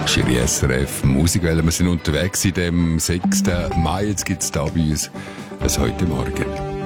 Schiri SRF Musikwelle. Wir sind unterwegs in dem 6. Mai. Jetzt gibt es da bei uns ein «Heute Morgen».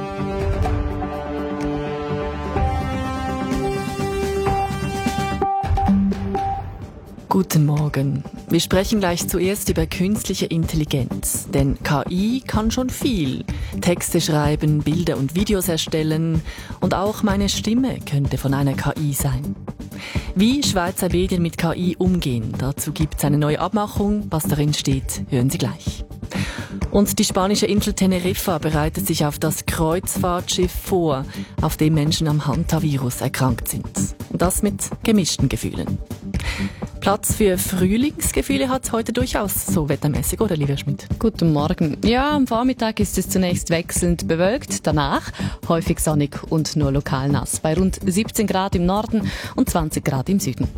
Guten Morgen. Wir sprechen gleich zuerst über künstliche Intelligenz. Denn KI kann schon viel. Texte schreiben, Bilder und Videos erstellen. Und auch meine Stimme könnte von einer KI sein. Wie Schweizer Medien mit KI umgehen, dazu gibt es eine neue Abmachung. Was darin steht, hören Sie gleich. Und die spanische Insel Teneriffa bereitet sich auf das Kreuzfahrtschiff vor, auf dem Menschen am Hantavirus erkrankt sind. Und das mit gemischten Gefühlen. Platz für Frühlingsgefühle hat es heute durchaus, so wettermäßig, oder Livia Schmidt? Guten Morgen. Ja, am Vormittag ist es zunächst wechselnd bewölkt, danach häufig sonnig und nur lokal nass, bei rund 17 Grad im Norden und 20 Grad im Süden.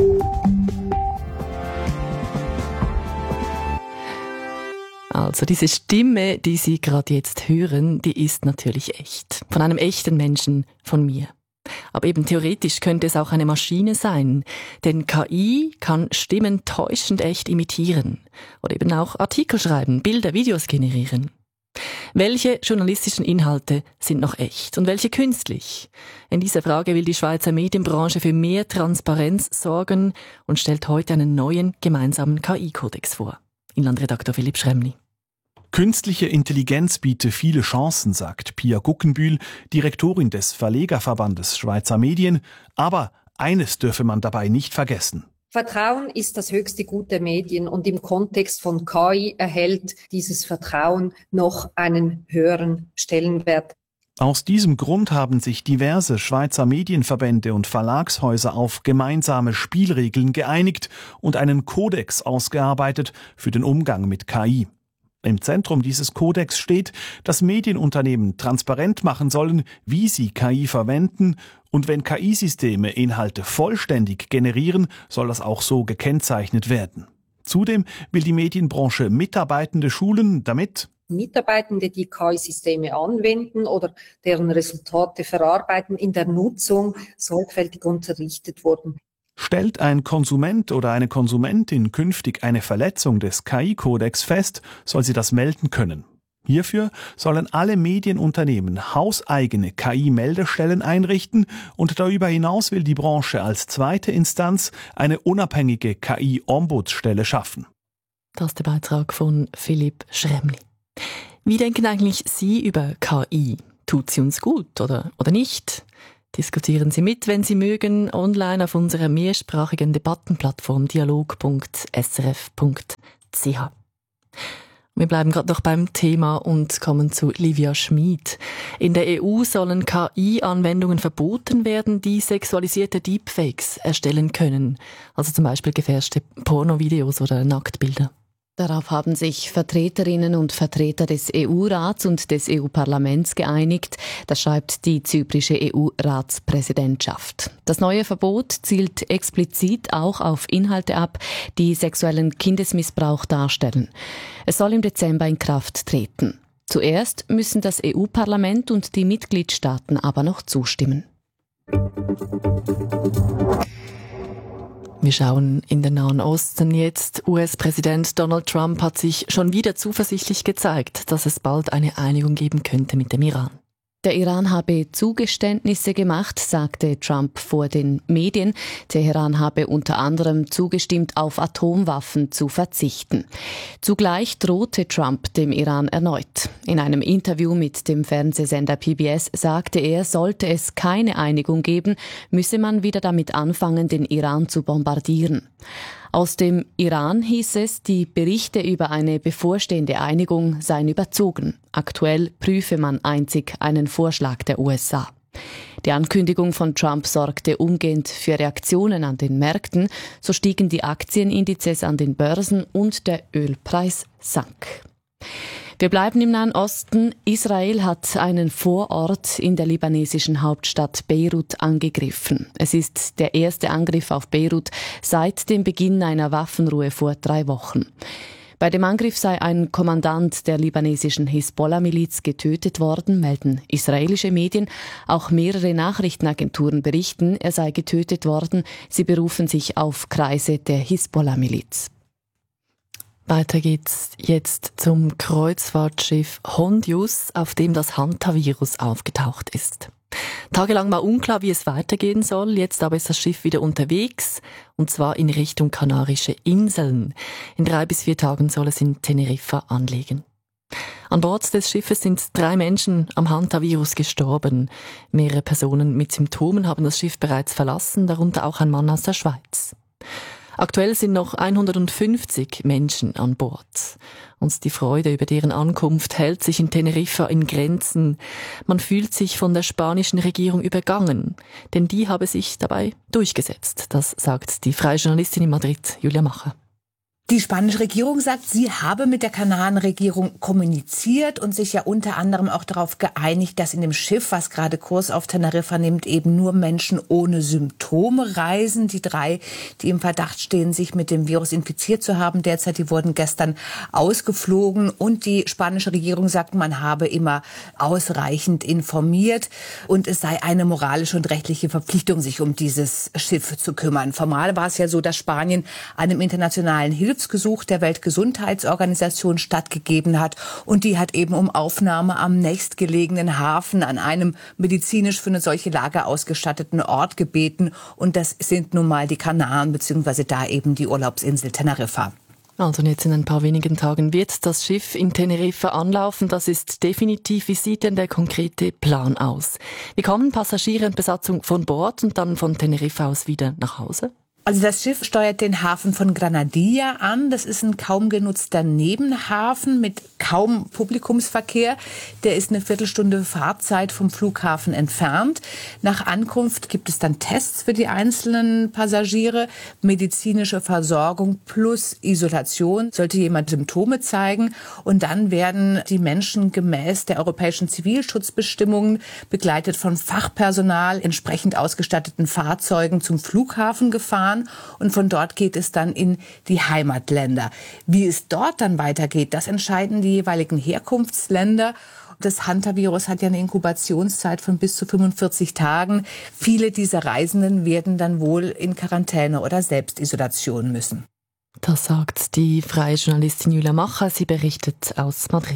Also diese Stimme, die Sie gerade jetzt hören, die ist natürlich echt. Von einem echten Menschen, von mir. Aber eben theoretisch könnte es auch eine Maschine sein. Denn KI kann Stimmen täuschend echt imitieren. Oder eben auch Artikel schreiben, Bilder, Videos generieren. Welche journalistischen Inhalte sind noch echt und welche künstlich? In dieser Frage will die Schweizer Medienbranche für mehr Transparenz sorgen und stellt heute einen neuen gemeinsamen KI-Kodex vor. Inlandredaktor Philipp Schremli. Künstliche Intelligenz biete viele Chancen, sagt Pia Guggenbühl, Direktorin des Verlegerverbandes Schweizer Medien. Aber eines dürfe man dabei nicht vergessen. Vertrauen ist das höchste Gut der Medien und im Kontext von KI erhält dieses Vertrauen noch einen höheren Stellenwert. Aus diesem Grund haben sich diverse Schweizer Medienverbände und Verlagshäuser auf gemeinsame Spielregeln geeinigt und einen Kodex ausgearbeitet für den Umgang mit KI. Im Zentrum dieses Kodex steht, dass Medienunternehmen transparent machen sollen, wie sie KI verwenden, und wenn KI-Systeme Inhalte vollständig generieren, soll das auch so gekennzeichnet werden. Zudem will die Medienbranche Mitarbeitende schulen, damit Mitarbeitende, die KI-Systeme anwenden oder deren Resultate verarbeiten, in der Nutzung sorgfältig unterrichtet wurden. Stellt ein Konsument oder eine Konsumentin künftig eine Verletzung des KI-Kodex fest, soll sie das melden können. Hierfür sollen alle Medienunternehmen hauseigene KI-Meldestellen einrichten und darüber hinaus will die Branche als zweite Instanz eine unabhängige KI-Ombudsstelle schaffen. Das ist der Beitrag von Philipp Schremli. Wie denken eigentlich Sie über KI? Tut sie uns gut oder nicht? Diskutieren Sie mit, wenn Sie mögen, online auf unserer mehrsprachigen Debattenplattform dialog.srf.ch. Wir bleiben gerade noch beim Thema und kommen zu Livia Schmid. In der EU sollen KI-Anwendungen verboten werden, die sexualisierte Deepfakes erstellen können. Also zum Beispiel gefälschte Pornovideos oder Nacktbilder. Darauf haben sich Vertreterinnen und Vertreter des EU-Rats und des EU-Parlaments geeinigt. Das schreibt die zyprische EU-Ratspräsidentschaft. Das neue Verbot zielt explizit auch auf Inhalte ab, die sexuellen Kindesmissbrauch darstellen. Es soll im Dezember in Kraft treten. Zuerst müssen das EU-Parlament und die Mitgliedstaaten aber noch zustimmen. Wir schauen in den Nahen Osten jetzt. US-Präsident Donald Trump hat sich schon wieder zuversichtlich gezeigt, dass es bald eine Einigung geben könnte mit dem Iran. Der Iran habe Zugeständnisse gemacht, sagte Trump vor den Medien. Teheran habe unter anderem zugestimmt, auf Atomwaffen zu verzichten. Zugleich drohte Trump dem Iran erneut. In einem Interview mit dem Fernsehsender PBS sagte er, sollte es keine Einigung geben, müsse man wieder damit anfangen, den Iran zu bombardieren. Aus dem Iran hieß es, die Berichte über eine bevorstehende Einigung seien überzogen. Aktuell prüfe man einzig einen Vorschlag der USA. Die Ankündigung von Trump sorgte umgehend für Reaktionen an den Märkten. So stiegen die Aktienindizes an den Börsen und der Ölpreis sank. Wir bleiben im Nahen Osten. Israel hat einen Vorort in der libanesischen Hauptstadt Beirut angegriffen. Es ist der erste Angriff auf Beirut seit dem Beginn einer Waffenruhe vor 3 Wochen. Bei dem Angriff sei ein Kommandant der libanesischen Hisbollah-Miliz getötet worden, melden israelische Medien. Auch mehrere Nachrichtenagenturen berichten, er sei getötet worden. Sie berufen sich auf Kreise der Hisbollah-Miliz. Weiter geht's jetzt zum Kreuzfahrtschiff Hondius, auf dem das Hantavirus aufgetaucht ist. Tagelang war unklar, wie es weitergehen soll. Jetzt aber ist das Schiff wieder unterwegs, und zwar in Richtung Kanarische Inseln. In 3 bis 4 Tagen soll es in Teneriffa anlegen. An Bord des Schiffes sind 3 Menschen am Hantavirus gestorben. Mehrere Personen mit Symptomen haben das Schiff bereits verlassen, darunter auch ein Mann aus der Schweiz. Aktuell sind noch 150 Menschen an Bord. Und die Freude über deren Ankunft hält sich in Teneriffa in Grenzen. Man fühlt sich von der spanischen Regierung übergangen, denn die habe sich dabei durchgesetzt. Das sagt die freie Journalistin in Madrid, Julia Macher. Die spanische Regierung sagt, sie habe mit der Kanaren-Regierung kommuniziert und sich ja unter anderem auch darauf geeinigt, dass in dem Schiff, was gerade Kurs auf Teneriffa nimmt, eben nur Menschen ohne Symptome reisen. Die 3, die im Verdacht stehen, sich mit dem Virus infiziert zu haben, derzeit, die wurden gestern ausgeflogen. Und die spanische Regierung sagt, man habe immer ausreichend informiert und es sei eine moralische und rechtliche Verpflichtung, sich um dieses Schiff zu kümmern. Formal war es ja so, dass Spanien einem internationalen Hilfsgesuch der Weltgesundheitsorganisation stattgegeben hat, und die hat eben um Aufnahme am nächstgelegenen Hafen an einem medizinisch für eine solche Lage ausgestatteten Ort gebeten, und das sind nun mal die Kanaren bzw. da eben die Urlaubsinsel Teneriffa. Also jetzt in ein paar wenigen Tagen wird das Schiff in Teneriffa anlaufen. Das ist definitiv. Wie sieht denn der konkrete Plan aus? Wie kommen Passagiere und Besatzung von Bord und dann von Teneriffa aus wieder nach Hause? Also das Schiff steuert den Hafen von Granadilla an. Das ist ein kaum genutzter Nebenhafen mit kaum Publikumsverkehr. Der ist eine Viertelstunde Fahrzeit vom Flughafen entfernt. Nach Ankunft gibt es dann Tests für die einzelnen Passagiere, medizinische Versorgung plus Isolation, sollte jemand Symptome zeigen. Und dann werden die Menschen gemäß der europäischen Zivilschutzbestimmungen begleitet von Fachpersonal, entsprechend ausgestatteten Fahrzeugen zum Flughafen gefahren. Und von dort geht es dann in die Heimatländer. Wie es dort dann weitergeht, das entscheiden die jeweiligen Herkunftsländer. Das Hantavirus hat ja eine Inkubationszeit von bis zu 45 Tagen. Viele dieser Reisenden werden dann wohl in Quarantäne oder Selbstisolation müssen. Das sagt die freie Journalistin Julia Macher. Sie berichtet aus Madrid.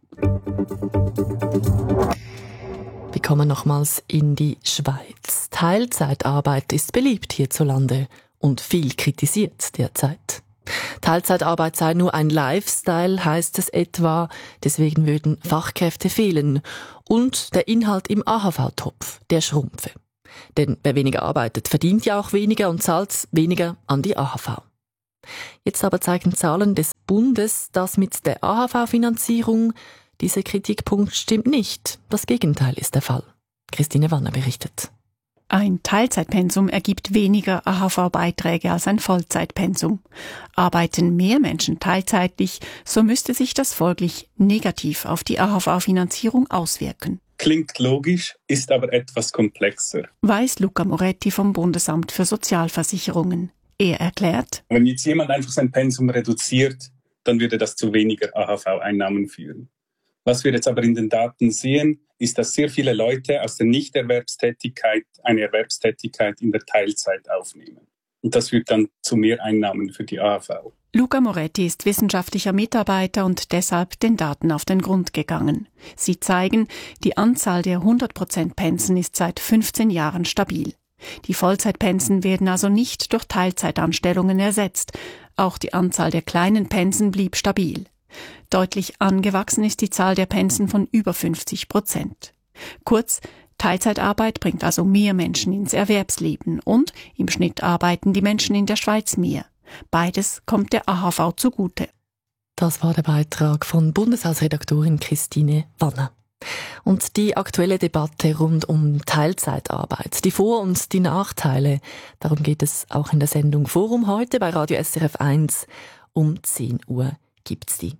Wir kommen nochmals in die Schweiz. Teilzeitarbeit ist beliebt hierzulande und viel kritisiert derzeit. Teilzeitarbeit sei nur ein Lifestyle, heißt es etwa. Deswegen würden Fachkräfte fehlen. Und der Inhalt im AHV-Topf, der schrumpfe. Denn wer weniger arbeitet, verdient ja auch weniger und zahlt weniger an die AHV. Jetzt aber zeigen Zahlen des Bundes, dass mit der AHV-Finanzierung dieser Kritikpunkt stimmt nicht. Das Gegenteil ist der Fall. Christine Wanner berichtet. Ein Teilzeitpensum ergibt weniger AHV-Beiträge als ein Vollzeitpensum. Arbeiten mehr Menschen teilzeitlich, so müsste sich das folglich negativ auf die AHV-Finanzierung auswirken. Klingt logisch, ist aber etwas komplexer. Weiß Luca Moretti vom Bundesamt für Sozialversicherungen. Er erklärt: Wenn jetzt jemand einfach sein Pensum reduziert, dann würde das zu weniger AHV-Einnahmen führen. Was wir jetzt aber in den Daten sehen, ist, dass sehr viele Leute aus der Nichterwerbstätigkeit eine Erwerbstätigkeit in der Teilzeit aufnehmen. Und das führt dann zu mehr Einnahmen für die AHV. Luca Moretti ist wissenschaftlicher Mitarbeiter und deshalb den Daten auf den Grund gegangen. Sie zeigen, die Anzahl der 100% Pensen ist seit 15 Jahren stabil. Die Vollzeitpensen werden also nicht durch Teilzeitanstellungen ersetzt. Auch die Anzahl der kleinen Pensen blieb stabil. Deutlich angewachsen ist die Zahl der Pensen von über 50%. Kurz, Teilzeitarbeit bringt also mehr Menschen ins Erwerbsleben und im Schnitt arbeiten die Menschen in der Schweiz mehr. Beides kommt der AHV zugute. Das war der Beitrag von Bundeshausredaktorin Christine Wanner. Und die aktuelle Debatte rund um Teilzeitarbeit, die Vor- und die Nachteile, darum geht es auch in der Sendung Forum heute bei Radio SRF 1 um 10 Uhr gibt's die.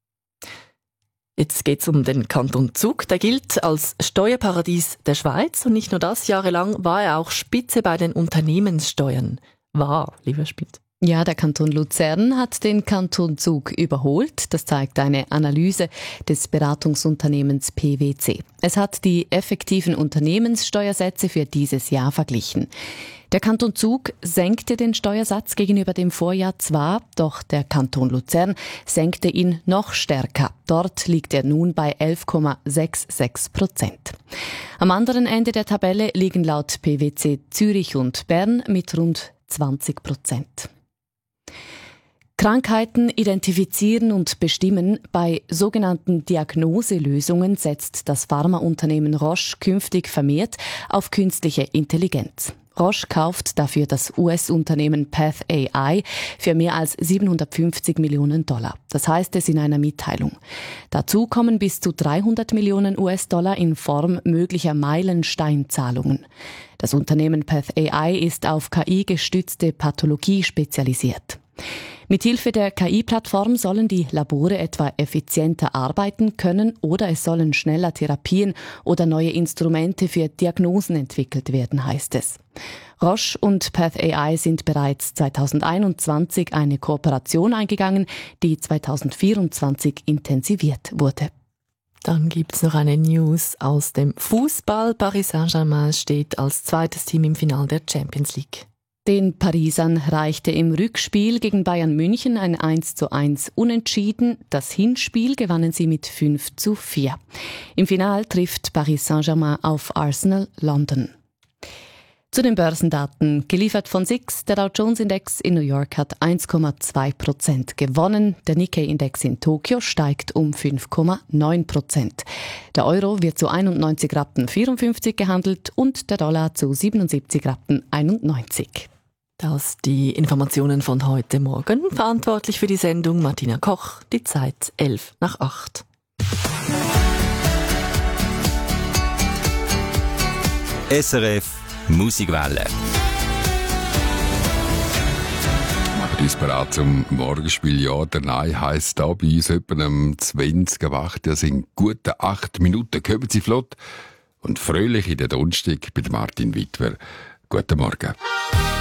Jetzt geht's um den Kanton Zug. Der gilt als Steuerparadies der Schweiz und nicht nur das, jahrelang war er auch Spitze bei den Unternehmenssteuern. War, lieber Schmidt. Ja, der Kanton Luzern hat den Kanton Zug überholt. Das zeigt eine Analyse des Beratungsunternehmens PwC. Es hat die effektiven Unternehmenssteuersätze für dieses Jahr verglichen. Der Kanton Zug senkte den Steuersatz gegenüber dem Vorjahr zwar, doch der Kanton Luzern senkte ihn noch stärker. Dort liegt er nun bei 11,66%. Am anderen Ende der Tabelle liegen laut PwC Zürich und Bern mit rund 20%. Krankheiten identifizieren und bestimmen. Bei sogenannten Diagnoselösungen setzt das Pharmaunternehmen Roche künftig vermehrt auf künstliche Intelligenz. Roche kauft dafür das US-Unternehmen PathAI für mehr als $750 Millionen. Das heißt es in einer Mitteilung. Dazu kommen bis zu $300 Millionen in Form möglicher Meilensteinzahlungen. Das Unternehmen PathAI ist auf KI-gestützte Pathologie spezialisiert. Mithilfe der KI-Plattform sollen die Labore etwa effizienter arbeiten können oder es sollen schneller Therapien oder neue Instrumente für Diagnosen entwickelt werden, heißt es. Roche und PathAI sind bereits 2021 eine Kooperation eingegangen, die 2024 intensiviert wurde. Dann gibt's noch eine News aus dem Fußball. Paris Saint-Germain steht als zweites Team im Finale der Champions League. Den Parisern reichte im Rückspiel gegen Bayern München ein 1:1 Unentschieden. Das Hinspiel gewannen sie mit 5:4. Im Finale trifft Paris Saint-Germain auf Arsenal London. Zu den Börsendaten, geliefert von SIX, der Dow Jones Index in New York hat 1,2% gewonnen. Der Nikkei-Index in Tokio steigt um 5,9%. Der Euro wird zu 91,54 Rappen gehandelt und der Dollar zu 77,91 Rappen. Das die Informationen von heute Morgen. Verantwortlich für die Sendung Martina Koch. Die Zeit 7:55. SRF Musikwelle. Machen uns bereit zum Morgenspiel. Ja, der Nein heisst da bei uns etwa um 20:08. Das sind gute 8 Minuten. Kommen Sie flott und fröhlich in den Donnerstag bei Martin Wittwer. Guten Morgen.